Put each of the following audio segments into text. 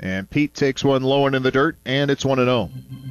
And Pete takes one low and in the dirt, and it's 1-0.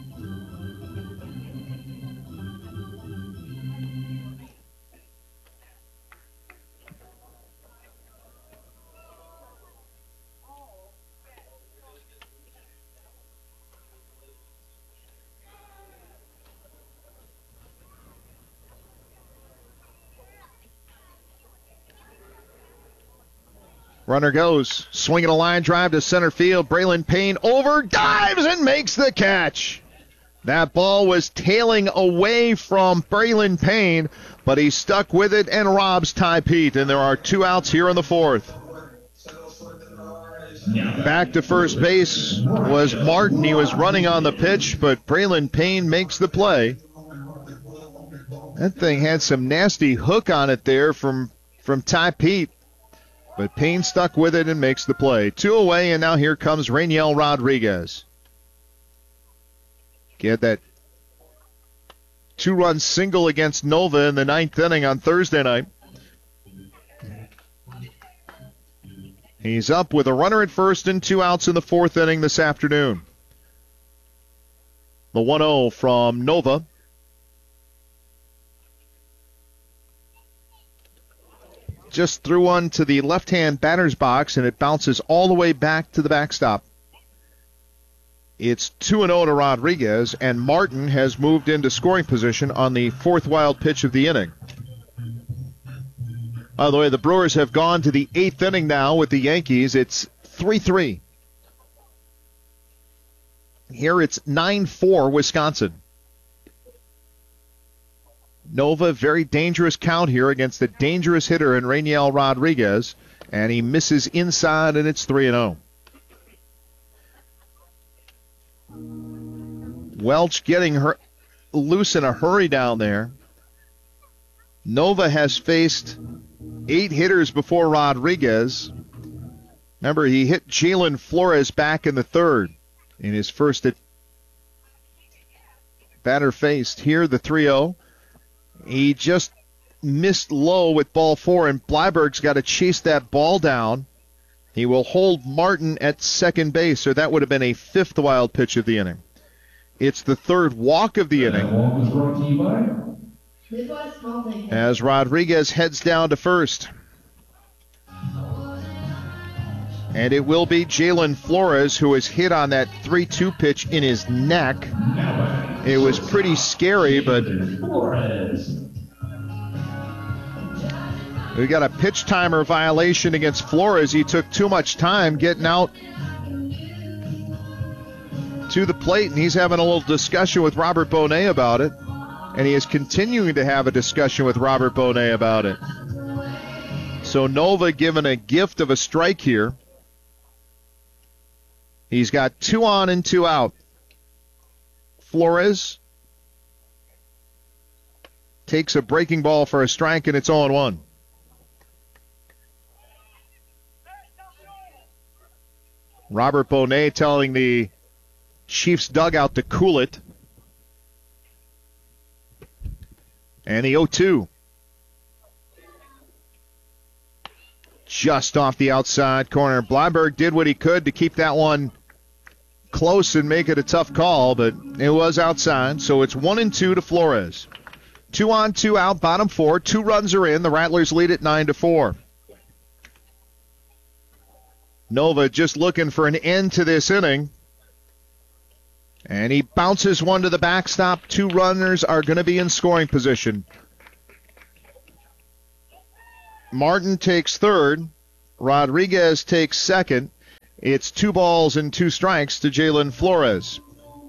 Runner goes, swinging a line drive to center field. Braylon Payne over, dives, and makes the catch. That ball was tailing away from Braylon Payne, but he stuck with it and robs Ty Pete, and there are 2 outs here in the 4th. Back to first base was Martin. He was running on the pitch, but Braylon Payne makes the play. That thing had some nasty hook on it there from Ty Pete. But Payne stuck with it and makes the play. 2 away, and now here comes Rainiel Rodriguez. Get that 2-run single against Nova in the 9th inning on Thursday night. He's up with a runner at first and 2 outs in the 4th inning this afternoon. The 1-0 from Nova. Just threw one to the left-hand batter's box, and it bounces all the way back to the backstop. It's 2-0 to Rodriguez, and Martin has moved into scoring position on the 4th wild pitch of the inning. By the way, the Brewers have gone to the 8th inning now with the Yankees. It's 3-3. Here it's 9-4 Wisconsin. Nova, very dangerous count here against a dangerous hitter in Rainiel Rodriguez, and he misses inside, and it's 3-0. Welch getting loose in a hurry down there. Nova has faced 8 hitters before Rodriguez. Remember, he hit Jalen Flores back in the 3rd in his first batter faced. Here, the 3-0. He just missed low with ball 4, and Bleiberg's got to chase that ball down. He will hold Martin at second base, or that would have been a 5th wild pitch of the inning. It's the 3rd walk of the inning as Rodriguez heads down to first. And it will be Jalen Flores who is hit on that 3-2 pitch in his neck. It was pretty scary, but we got a pitch timer violation against Flores. He took too much time getting out to the plate, and he's having a little discussion with Robert Bonet about it. And he is continuing to have a discussion with Robert Bonet about it. So Nova given a gift of a strike here. He's got 2 on and 2 out. Flores takes a breaking ball for a strike, and it's 0-1. Robert Bonet telling the Chiefs dugout to cool it. And the 0-2. Just off the outside corner. Bleiberg did what he could to keep that one close and make it a tough call, but it was outside. So it's 1-2 to Flores. 2 on, 2 out, bottom 4. 2 runs are in. The Rattlers lead at 9-4. Nova just looking for an end to this inning. And he bounces one to the backstop. 2 runners are going to be in scoring position. Martin takes 3rd. Rodriguez takes 2nd. It's 2 balls and 2 strikes to Jalen Flores.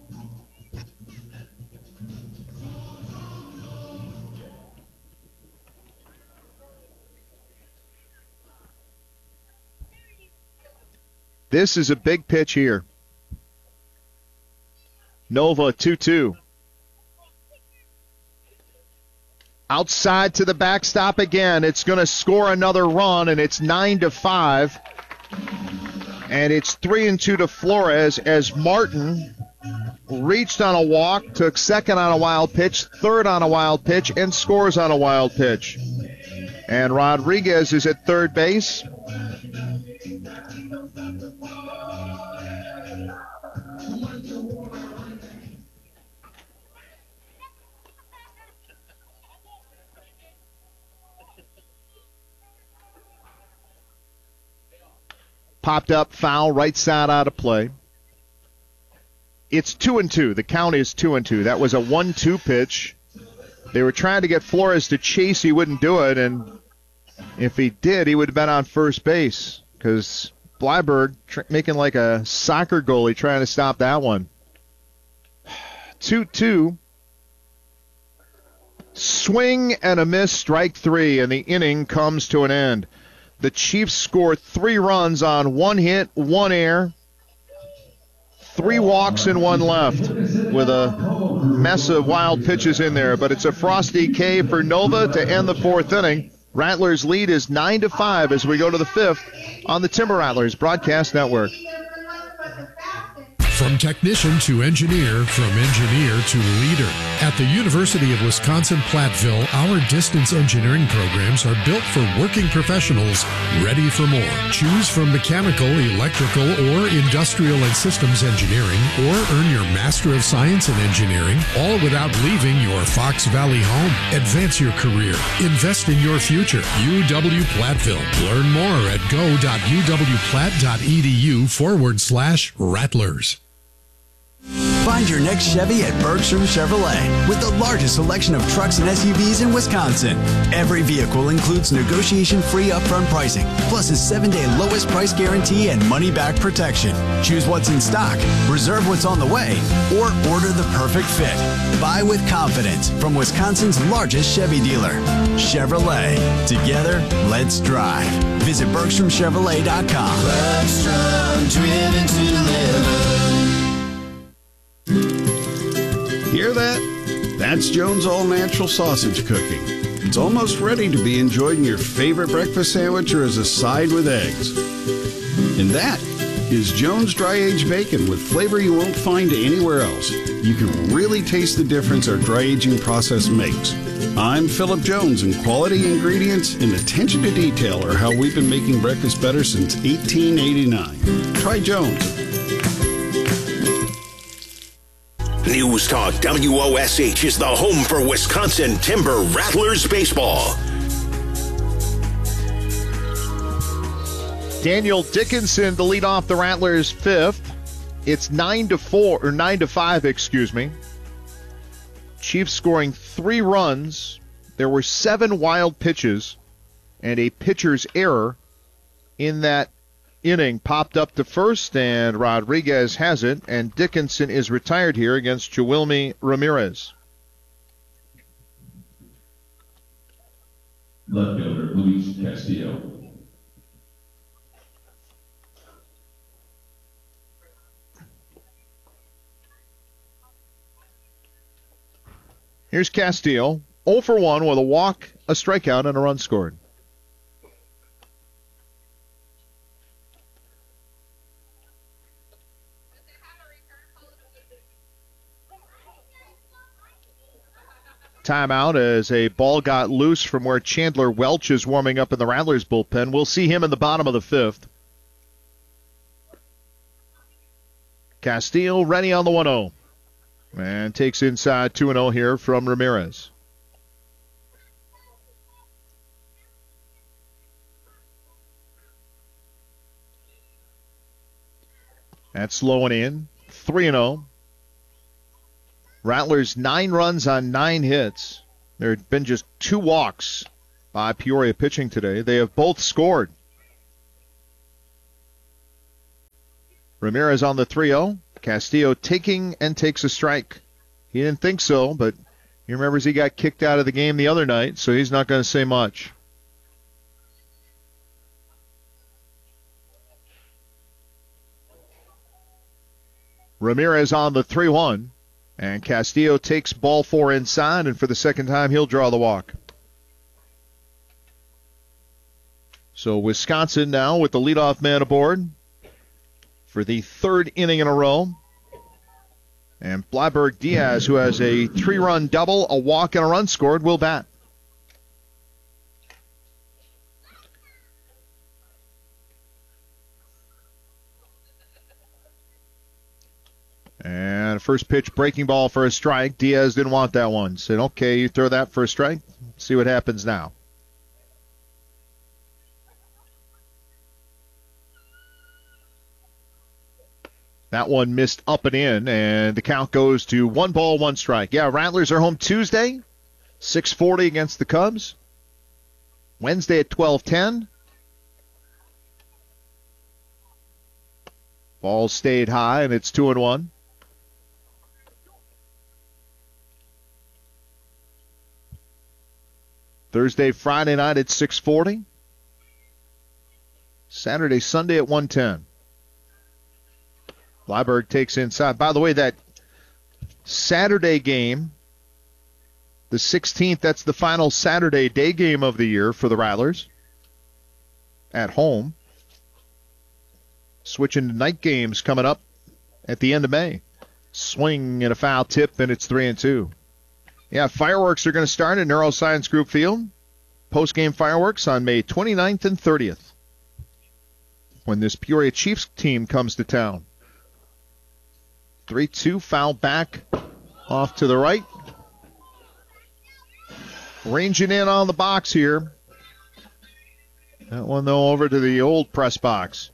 This is a big pitch here. Nova 2-2. Outside to the backstop again. It's going to score another run, and it's 9-5. And it's 3-2 to Flores as Martin reached on a walk, took 2nd on a wild pitch, 3rd on a wild pitch, and scores on a wild pitch. And Rodriguez is at 3rd base. Popped up, foul, right side out of play. It's 2-2. The count is 2-2. That was a 1-2 pitch. They were trying to get Flores to chase. He wouldn't do it, and if he did, he would have been on first base because Bleiberg making like a soccer goalie trying to stop that one. 2-2. Swing and a miss, strike three, and the inning comes to an end. The Chiefs scored 3 runs on 1 hit, 1 error, 3 walks and 1 left with a mess of wild pitches in there. But it's a frosty K for Nova to end the 4th inning. Rattlers' lead is 9-5 as we go to the 5th on the Timber Rattlers Broadcast Network. From technician to engineer, from engineer to leader. At the University of Wisconsin-Platteville, our distance engineering programs are built for working professionals ready for more. Choose from mechanical, electrical, or industrial and systems engineering, or earn your Master of Science in Engineering, all without leaving your Fox Valley home. Advance your career. Invest in your future. UW-Platteville. Learn more at go.uwplatt.edu/Rattlers. Find your next Chevy at Bergstrom Chevrolet with the largest selection of trucks and SUVs in Wisconsin. Every vehicle includes negotiation-free upfront pricing, plus a 7-day lowest price guarantee and money-back protection. Choose what's in stock, reserve what's on the way, or order the perfect fit. Buy with confidence from Wisconsin's largest Chevy dealer. Chevrolet. Together, let's drive. Visit BergstromChevrolet.com. Bergstrom, driven to deliver. Hear that? That's Jones All Natural Sausage cooking. It's almost ready to be enjoyed in your favorite breakfast sandwich or as a side with eggs. And that is Jones Dry Aged Bacon with flavor you won't find anywhere else. You can really taste the difference our dry aging process makes. I'm Philip Jones, and quality ingredients and attention to detail are how we've been making breakfast better since 1889. Try Jones. News Talk WOSH is the home for Wisconsin Timber Rattlers baseball. Daniel Dickinson to lead off the Rattlers' 5th. It's 9-5, excuse me. Chiefs scoring 3 runs. There were 7 wild pitches and a pitcher's error in that inning. Popped up to first, and Rodriguez has it, and Dickinson is retired here against Jawilmy Ramirez. Left fielder, Luis Castillo. Here's Castillo, 0 for 1 with a walk, a strikeout, and a run scored. Timeout as a ball got loose from where Chandler Welch is warming up in the Rattlers bullpen. We'll see him in the bottom of the 5th. Castillo ready on the 1-0. And takes inside 2-0 here from Ramirez. That's low and in. 3-0. Rattlers 9 runs on 9 hits. There had been just 2 walks by Peoria pitching today. They have both scored. Ramirez on the 3-0. Castillo taking and takes a strike. He didn't think so, but he remembers he got kicked out of the game the other night, so he's not going to say much. Ramirez on the 3-1. And Castillo takes ball 4 inside, and for the second time, he'll draw the walk. So Wisconsin now with the leadoff man aboard for the 3rd inning in a row. And Bleiberg Diaz, who has a 3-run double, a walk, and a run scored, will bat. And first pitch, breaking ball for a strike. Diaz didn't want that one. Said, okay, you throw that for a strike. See what happens now. That one missed up and in, and the count goes to 1 ball, 1 strike. Yeah, Rattlers are home Tuesday, 6:40 against the Cubs. Wednesday at 12:10. Ball stayed high, and it's 2-1. Thursday, Friday night at 6:40. Saturday, Sunday at 1:10. Bleiberg takes inside. By the way, that Saturday game, the 16th, that's the final Saturday day game of the year for the Rattlers at home. Switching to night games coming up at the end of May. Swing and a foul tip, and it's 3-2. Yeah, fireworks are going to start at Neuroscience Group Field. Post-game fireworks on May 29th and 30th when this Peoria Chiefs team comes to town. 3-2, foul back off to the right. Ranging in on the box here. That one, though, over to the old press box.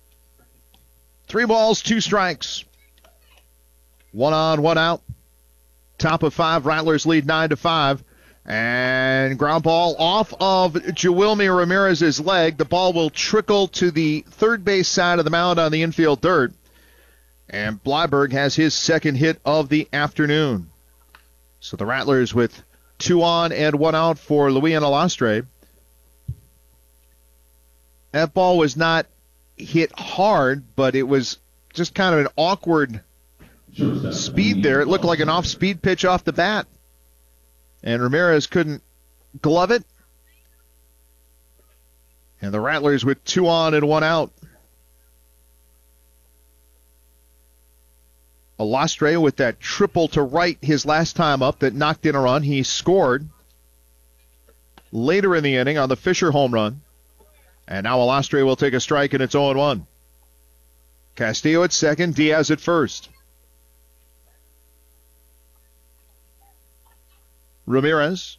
3 balls, 2 strikes. 1 on, 1 out. Top of 5, Rattlers lead 9-5. And ground ball off of Jawilmi Ramirez's leg. The ball will trickle to the third base side of the mound on the infield dirt. And Bleiberg has his second hit of the afternoon. So the Rattlers with 2 on and 1 out for Luis Alastre. That ball was not hit hard, but it was just kind of an awkward speed there. It looked like an off-speed pitch off the bat. And Ramirez couldn't glove it. And the Rattlers with 2 on and 1 out. Alastre with that triple to right his last time up that knocked in a run. He scored later in the inning on the Fisher home run. And now Alastre will take a strike, and it's 0-1. Castillo at second, Diaz at first. Ramirez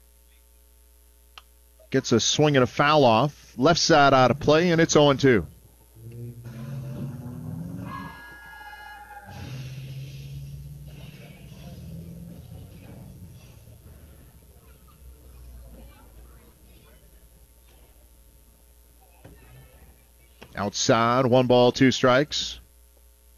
gets a swing and a foul off. Left side out of play, and it's 0-2. Outside, 1 ball, 2 strikes.